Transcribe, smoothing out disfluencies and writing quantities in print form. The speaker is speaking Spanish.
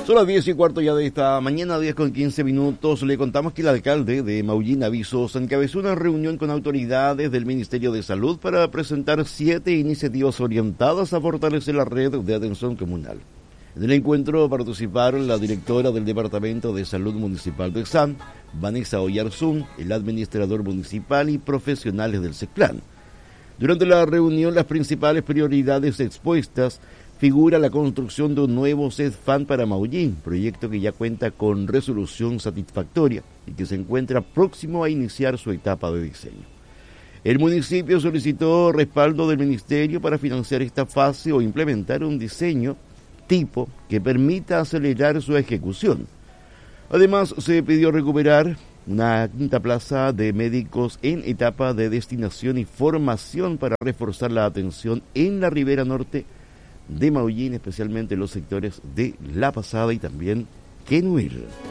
Son las 10:15 ya de esta mañana, 10:15. Le contamos que el alcalde de Maullín Avisos encabezó una reunión con autoridades del Ministerio de Salud para presentar 7 iniciativas orientadas a fortalecer la red de atención comunal. En el encuentro participaron la directora del Departamento de Salud Municipal de Exam, Vanessa Oyarzún, el administrador municipal y profesionales del CECPLAN. Durante la reunión, las principales prioridades expuestas figura la construcción de un nuevo CEDFAN para Maullín, proyecto que ya cuenta con resolución satisfactoria y que se encuentra próximo a iniciar su etapa de diseño. El municipio solicitó respaldo del ministerio para financiar esta fase o implementar un diseño tipo que permita acelerar su ejecución. Además, se pidió recuperar una quinta plaza de médicos en etapa de destinación y formación para reforzar la atención en la ribera norte de Maullín, especialmente en los sectores de La Pasada y también Quenuir.